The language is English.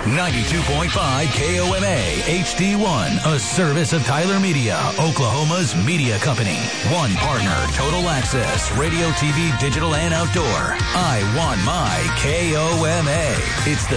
92.5 KOMA HD1, a service of Tyler Media, Oklahoma's media company. One partner, Total Access, radio, TV, digital, and outdoor. I want my KOMA. It's the